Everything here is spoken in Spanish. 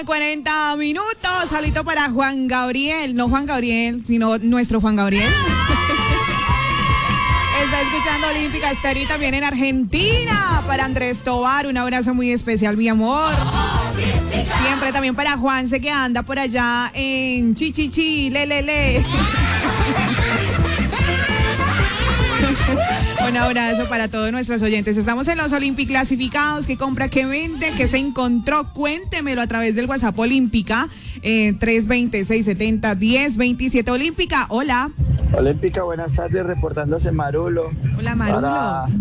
40 minutos, salito para Juan Gabriel, no Juan Gabriel, sino nuestro Juan Gabriel. Está escuchando Olímpica Estéreo y también en Argentina. Para Andrés Tobar, un abrazo muy especial, mi amor. Siempre también para Juanse, que anda por allá en Chichichi, le. Un abrazo para todos nuestros oyentes. Estamos en los Olympic clasificados. ¿Qué compra, qué vende, qué se encontró? Cuéntemelo a través del WhatsApp Olímpica 320-670-1027. Olímpica, hola. Olímpica, buenas tardes, reportándose Marulo. Hola, Marulo.